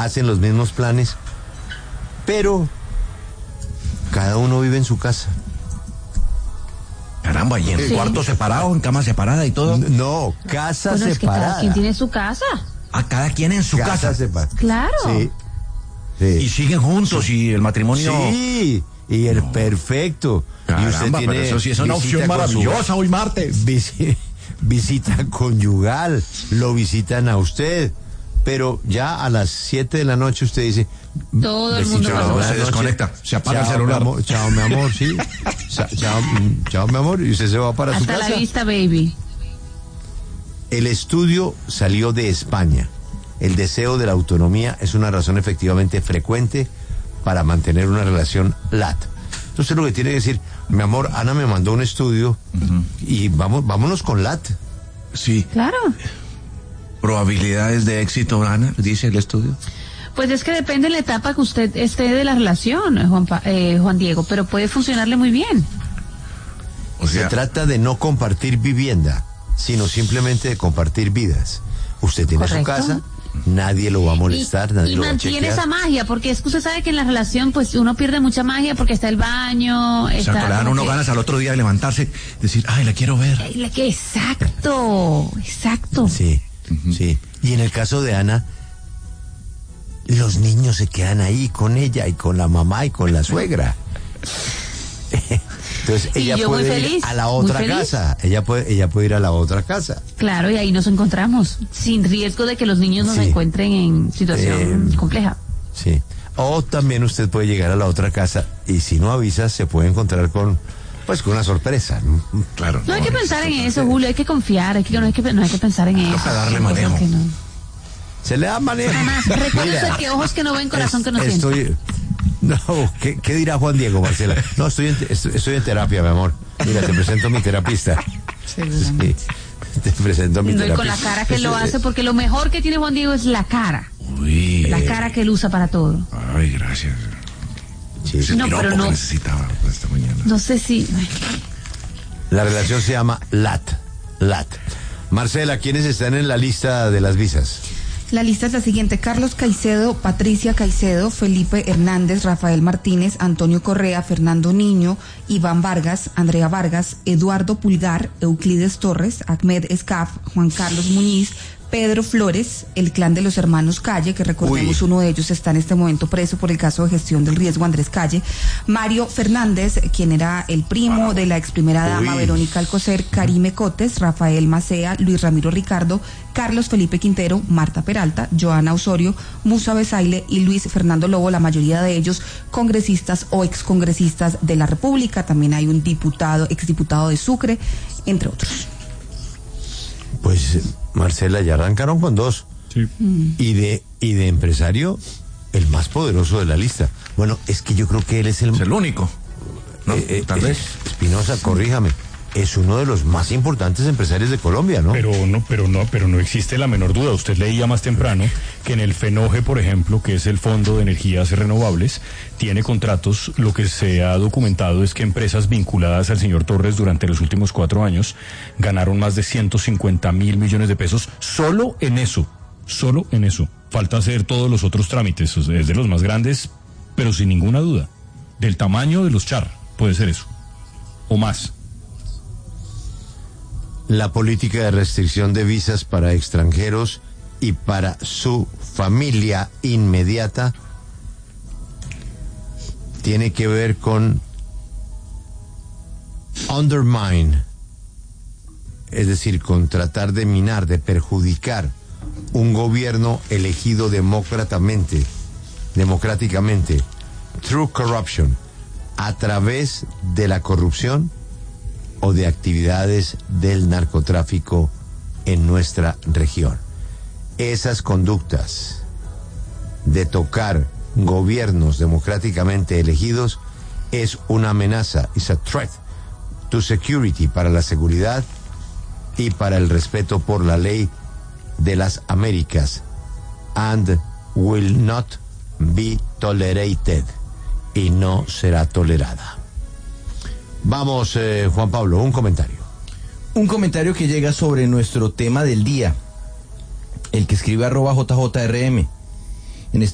hacen los mismos planes, pero cada uno vive en su casa. Caramba, y en cuarto separado, en cama separada y todo. No, casa Bueno, separada. es que cada quien tiene su casa. A cada quien en su casa. Separada. Claro. Sí. Y siguen juntos y el matrimonio. Sí, y el perfecto. Caramba, y usted tiene, pero eso sí es una opción visita maravillosa hoy martes. Visita conyugal, lo visitan a usted, pero ya a las 7 de la noche usted dice, Todo el mundo besito, buenas se noches. desconecta, se apaga el Chao, celular. mi amor, chao, mi amor, sí. Chao, mi amor, y usted se va para su Hasta casa. la vista, baby. El estudio salió de España. El deseo de la autonomía es una razón efectivamente frecuente para mantener una relación lat. Entonces lo que tiene que decir, mi amor, Ana me mandó un estudio y vámonos con lat. Sí. Claro. Probabilidades de éxito, Ana, dice el estudio. Pues es que depende de la etapa que usted esté de la relación, Juan Diego, pero puede funcionarle muy bien. O sea, Se trata de no compartir vivienda, sino simplemente de compartir vidas. Usted tiene Correcto. su casa, nadie lo va a molestar, nadie y lo va a mantiene chequear. esa magia, porque es que usted sabe que en la relación pues uno pierde mucha magia porque está el baño, o sea, está que le dan como uno que- ganas al otro día de levantarse, decir, ay, la quiero ver. Exacto. Sí, sí. Y en el caso de Ana, los niños se quedan ahí con ella y con la mamá y con la suegra. Entonces Y ella yo muy puede ir feliz, a la muy otra feliz. casa. Ella puede ir a la otra casa. Claro, y ahí nos encontramos, sin riesgo de que los niños nos Sí. encuentren en situación compleja. Sí. O también usted puede llegar a la otra casa y si no avisa se puede encontrar con una sorpresa, ¿no? Claro. No hay que pensar en eso, Julio, hay que confiar, no hay que pensar en eso. Toca darle Hay cosas manejo. que no. Se le da manejo. Además, recuérdese Mira, que ojos que no ven, corazón que no siente. No, ¿qué dirá Juan Diego, Marcela? No, estoy en terapia, mi amor. Mira, te presento a mi terapista. Sí, te presento a mi No, y terapista. con la cara que lo hace, porque lo mejor que tiene Juan Diego es la cara. Uy. La cara que él usa para todo. Ay, gracias. Sí. Ese No, piropo pero que no. necesitaba esta mañana. No sé si... La relación se llama LAT. Marcela, ¿quiénes están en la lista de las visas? La lista es la siguiente: Carlos Caicedo, Patricia Caicedo, Felipe Hernández, Rafael Martínez, Antonio Correa, Fernando Niño, Iván Vargas, Andrea Vargas, Eduardo Pulgar, Euclides Torres, Ahmed Escaf, Juan Carlos Muñiz, Pedro Flores, el clan de los hermanos Calle, que recordemos uno de ellos está en este momento preso por el caso de gestión del riesgo, Andrés Calle, Mario Fernández, quien era el primo de la ex primera dama Verónica Alcocer, Karime Cotes, Rafael Macea, Luis Ramiro Ricardo, Carlos Felipe Quintero, Marta Peralta, Joana Osorio, Musa Besaile y Luis Fernando Lobo, la mayoría de ellos congresistas o excongresistas de la República. También hay un exdiputado de Sucre, entre otros. Pues, Marcela, ya arrancaron con 2. Sí. Y de empresario, el más poderoso de la lista. Bueno, es que yo creo que él es Es el único. No, tal vez. Espinosa, corríjame. Es uno de los más importantes empresarios de Colombia, ¿no? Pero no existe la menor duda. Usted leía más temprano que en el FENOGE, por ejemplo, que es el Fondo de Energías Renovables, tiene contratos. Lo que se ha documentado es que empresas vinculadas al señor Torres durante los últimos 4 años ganaron más de 150 mil millones de pesos solo en eso. Falta hacer todos los otros trámites. Es de los más grandes, pero sin ninguna duda. Del tamaño de los Char, puede ser eso. O más. La política de restricción de visas para extranjeros y para su familia inmediata tiene que ver con undermine, es decir, con tratar de minar, de perjudicar un gobierno elegido democráticamente, through corruption, a través de la corrupción o de actividades del narcotráfico en nuestra región. Esas conductas de tocar gobiernos democráticamente elegidos es una amenaza, is a threat to security, para la seguridad y para el respeto por la ley de las Américas, and will not be tolerated, y no será tolerada. Vamos, Juan Pablo, un comentario. Un comentario que llega sobre nuestro tema del día. El que escribe @JJRM.